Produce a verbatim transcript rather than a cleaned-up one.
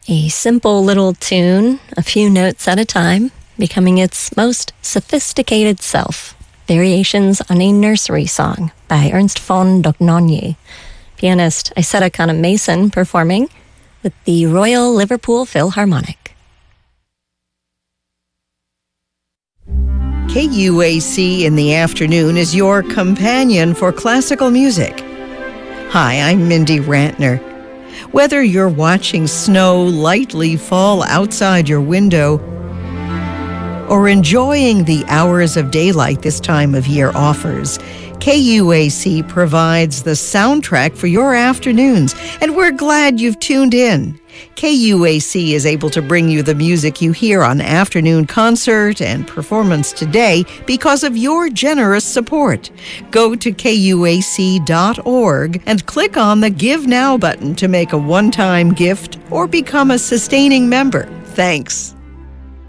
A simple little tune, a few notes at a time, becoming its most sophisticated self. Variations on a Nursery Song by Ernst von Dohnanyi. Pianist Isetta Kana-Mason performing with the Royal Liverpool Philharmonic. K U A C in the afternoon is your companion for classical music. Hi, I'm Mindy Rantner. Whether you're watching snow lightly fall outside your window or enjoying the hours of daylight this time of year offers, K U A C provides the soundtrack for your afternoons, and we're glad you've tuned in. K U A C is able to bring you the music you hear on Afternoon Concert and Performance Today because of your generous support. Go to K U A C dot org and click on the Give Now button to make a one-time gift or become a sustaining member. Thanks.